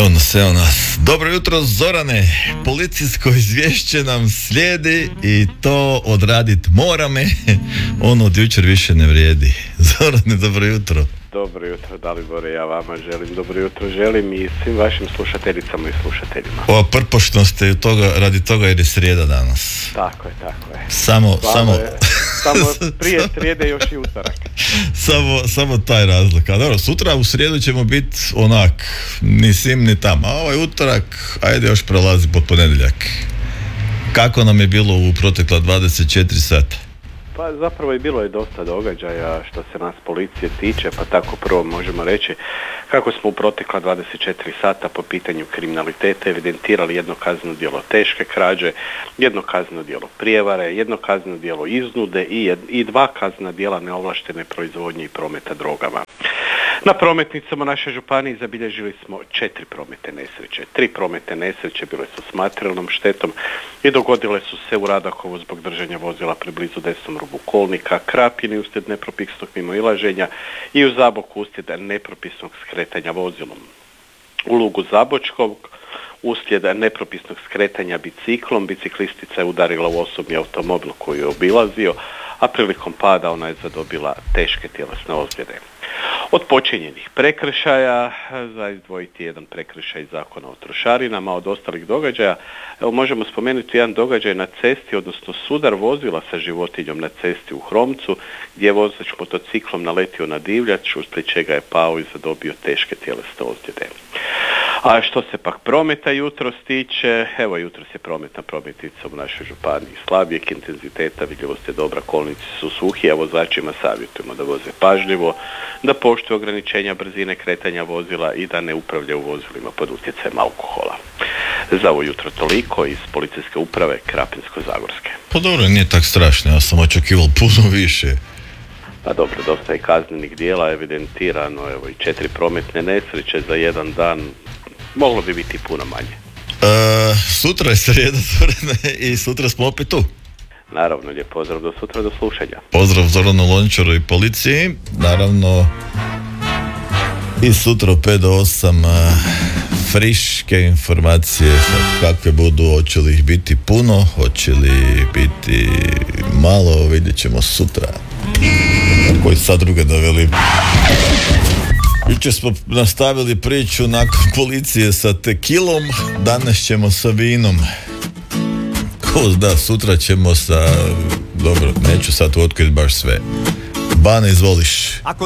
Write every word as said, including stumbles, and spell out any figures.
Evo nas, evo nas. Dobro jutro, Zorane. Policijsko izvješće nam slijedi i to odradit morame. Ono od jučer više ne vrijedi. Zorane, dobro jutro. Dobro jutro, Dalibore, ja vama želim dobro jutro, želim i svim vašim slušateljicama i slušateljima. Ova prpošnost je toga, radi toga jer je srijeda danas. Tako je, tako je. Samo, samo... Je, samo prije srijede još i utorak. samo, samo taj razlog. A dobro, sutra u srijedu ćemo biti onak, ni sim ni tam. A ovaj utorak, ajde još prelazi pod ponedjeljak. Kako nam je bilo u protekla dvadeset četiri sata? Pa zapravo je bilo je dosta događaja što se nas policije tiče, pa tako prvo možemo reći kako smo u protekla dvadeset četiri sata po pitanju kriminaliteta evidentirali jedno kazneno djelo teške krađe, jedno kazneno djelo prijevare, jedno kazneno djelo iznude i, jed, i dva kaznena djela neovlaštene proizvodnje i prometa drogama. Na prometnicama naše županije zabilježili smo četiri prometne nesreće. Tri prometne nesreće bile su s materijalnom štetom i dogodile su se u Radakovu zbog držanja vozila priblizu desnom rubu kolnika, Krapini uslijed nepropisnog mimoilaženja i u Zaboku uslijed nepropisnog skretanja vozilom. U Lugu Zabočkog uslijed nepropisnog skretanja biciklom, biciklistica je udarila u osobni automobil koji je obilazio, a prilikom pada ona je zadobila teške tjelesne ozljede. Od počinjenih prekršaja za izdvojiti jedan prekršaj iz Zakona o trošarinama, od ostalih događaja evo možemo spomenuti jedan događaj na cesti, odnosno sudar vozila sa životinjom na cesti u Hromcu, gdje je vozač motociklom naletio na divljač, uslijed čega je pao i zadobio teške tjelesne ozljede. A što se pak prometa jutros tiče, evo jutros je prometna prometnica u našoj županiji slabijeg intenziteta, vidljivost je dobra, kolnici su suhi, a vozačima savjetujemo da voze pažljivo, da poštuju ograničenja brzine kretanja vozila i da ne upravljaju vozilima pod utjecajem alkohola. Za ovo jutro toliko iz policijske uprave Krapinsko-zagorske. Pa dobro, nije tak strašno, ja sam očekivao puno više. Pa dobro, dosta je kaznenih dijela evidentirano, evo i četiri prometne nesreće za jedan dan, moglo bi biti puno manje. E, sutra je srijeda i sutra smo opet tu. Naravno, lijep pozdrav do sutra, do slušanja. Pozdrav Zoranu Lončaru i policiji. Naravno, i sutra u pet do osam friške informacije, kakve budu, hoće li ih biti puno, hoće li biti malo, vidjet ćemo sutra. Koji sad druge doveli. Jučer smo nastavili priču nakon policije sa tekilom, danas ćemo sa vinom. Ko zna, sutra ćemo sa... Dobro, neću sad otkriti baš sve. Bane, izvoliš.